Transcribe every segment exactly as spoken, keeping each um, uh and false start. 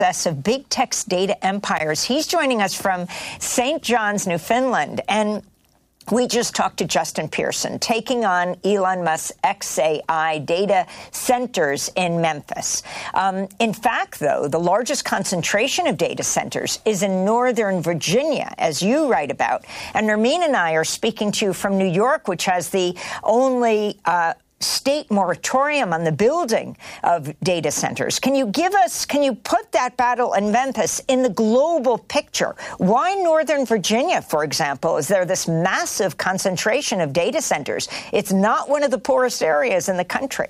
of big tech's data empires. He's joining us from Saint John's, Newfoundland. And we just talked to Justin Pearson, taking on Elon Musk's X A I data centers in Memphis. Um, in fact, though, the largest concentration of data centers is in Northern Virginia, as you write about. And Nermeen and I are speaking to you from New York, which has the only uh, state moratorium on the building of data centers. Can you give us, can you put that battle in Memphis in the global picture? Why Northern Virginia, for example, is there this massive concentration of data centers? It's not one of the poorest areas in the country.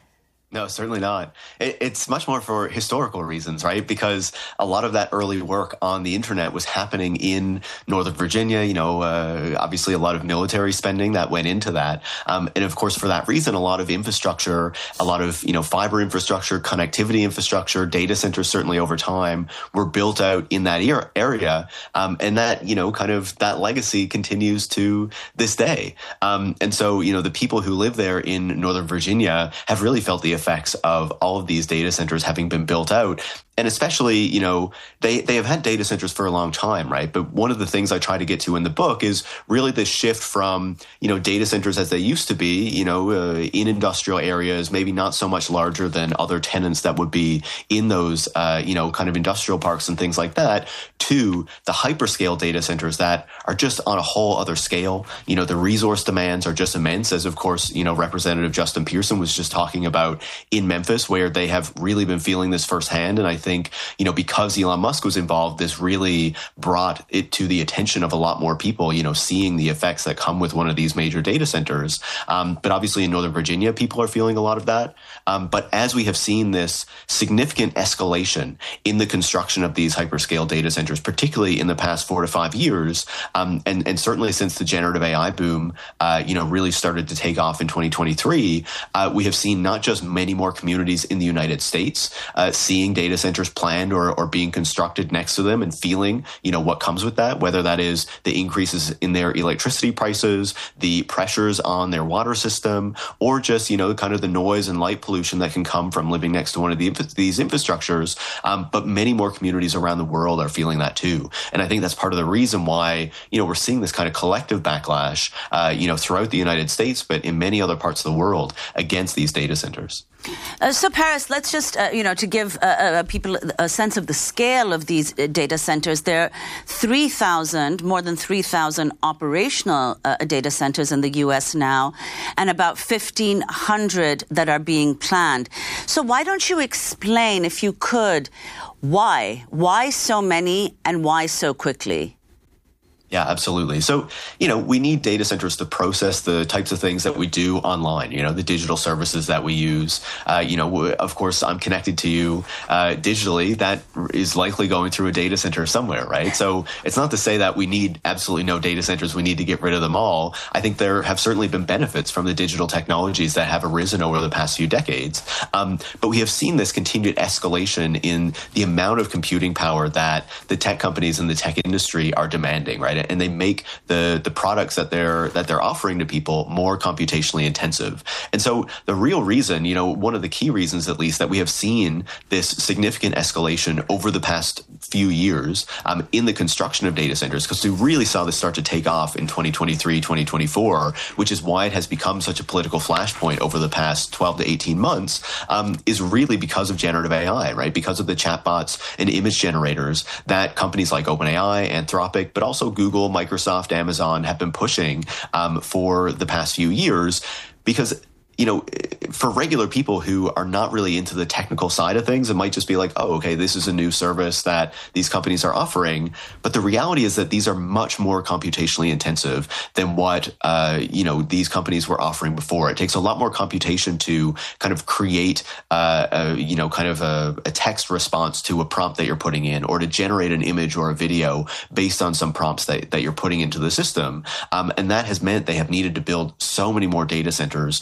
No, certainly not. It, it's much more for historical reasons, right? Because a lot of that early work on the internet was happening in Northern Virginia. You know, uh, obviously a lot of military spending that went into that. Um, and of course, for that reason, a lot of infrastructure, a lot of, you know, fiber infrastructure, connectivity infrastructure, data centers, certainly over time, were built out in that era, area. Um, and that, you know, kind of that legacy continues to this day. Um, and so, you know, the people who live there in Northern Virginia have really felt the effects of all of these data centers having been built out. And especially, you know, they, they have had data centers for a long time, right? But one of the things I try to get to in the book is really this shift from, you know, data centers as they used to be, you know, uh, in industrial areas, maybe not so much larger than other tenants that would be in those, uh, you know, kind of industrial parks and things like that, to the hyperscale data centers that are just on a whole other scale. You know, the resource demands are just immense, as of course, you know, Representative Justin Pearson was just talking about in Memphis, where they have really been feeling this firsthand. And I think, you know, because Elon Musk was involved, this really brought it to the attention of a lot more people, you know, seeing the effects that come with one of these major data centers. Um, but obviously in Northern Virginia, people are feeling a lot of that. Um, but as we have seen this significant escalation in the construction of these hyperscale data centers, particularly in the past four to five years, um, and, and certainly since the generative A I boom, uh, you know, really started to take off in twenty twenty-three, uh, we have seen not just many more communities in the United States uh, seeing data centers planned or, or being constructed next to them and feeling, you know, what comes with that, whether that is the increases in their electricity prices, the pressures on their water system, or just, you know, kind of the noise and light pollution that can come from living next to one of the, these infrastructures. Um, but many more communities around the world are feeling that too. And I think that's part of the reason why, you know, we're seeing this kind of collective backlash, uh, you know, throughout the United States, but in many other parts of the world against these data centers. Uh, so, Paris, let's just, uh, you know, to give uh, uh, people a sense of the scale of these uh, data centers, there are three thousand, more than three thousand operational uh, data centers in the U S now, and about fifteen hundred that are being planned. So why don't you explain, if you could, why? Why so many and why so quickly? Yeah, absolutely. So, you know, we need data centers to process the types of things that we do online, you know, the digital services that we use. Uh, you know, of course, I'm connected to you uh, digitally. That is likely going through a data center somewhere, right? So it's not to say that we need absolutely no data centers. We need to get rid of them all. I think there have certainly been benefits from the digital technologies that have arisen over the past few decades. Um, but we have seen this continued escalation in the amount of computing power that the tech companies and the tech industry are demanding, right? And they make the the products that they're that they're offering to people more computationally intensive. And so the real reason, you know, one of the key reasons, at least, that we have seen this significant escalation over the past few years um, in the construction of data centers, because we really saw this start to take off in twenty twenty-three, twenty twenty-four, which is why it has become such a political flashpoint over the past twelve to eighteen months, um, is really because of generative A I, right? Because of the chatbots and image generators that companies like OpenAI, Anthropic, but also Google, Google, Microsoft, Amazon have been pushing um, for the past few years, because, you know, for regular people who are not really into the technical side of things, it might just be like, oh, okay, this is a new service that these companies are offering. But the reality is that these are much more computationally intensive than what, uh, you know, these companies were offering before. It takes a lot more computation to kind of create, uh, a, you know, kind of a, a text response to a prompt that you're putting in, or to generate an image or a video based on some prompts that, that you're putting into the system. Um, and that has meant they have needed to build so many more data centers, so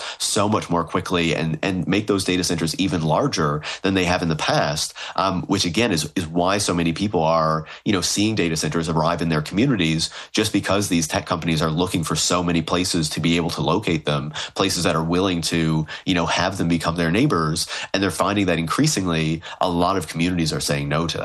so much more quickly and, and make those data centers even larger than they have in the past, um, which again is, is why so many people are, you know, seeing data centers arrive in their communities, just because these tech companies are looking for so many places to be able to locate them, places that are willing to, you know, have them become their neighbors. And they're finding that increasingly a lot of communities are saying no to that.